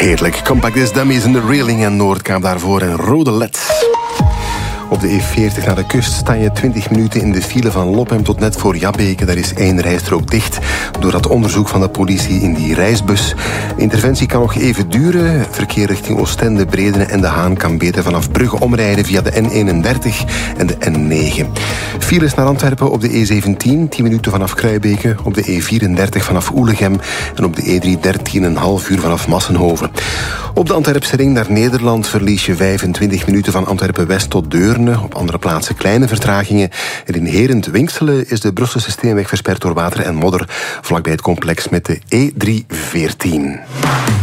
Heerlijk. Compact Disc Dummies in de Reeling en Noordkaap daarvoor en rode led. Op de E40 naar de kust sta je 20 minuten in de file van Lophem tot net voor Jabbeke. Daar is 1 rijstrook dicht door dat onderzoek van de politie in die reisbus. De interventie kan nog even duren. Verkeer richting Oostende, Bredene en De Haan kan beter vanaf Brugge omrijden via de N31 en de N9. Files naar Antwerpen op de E17, 10 minuten vanaf Kruibeke. Op de E34 vanaf Oelegem en op de E3 13,5 uur vanaf Massenhoven. Op de Antwerpse ring naar Nederland verlies je 25 minuten van Antwerpen-West tot Deurne. Op andere plaatsen kleine vertragingen. En in Herent-Winkselen is de Brusselse Steenweg versperd door water en modder vlakbij het complex met de E314.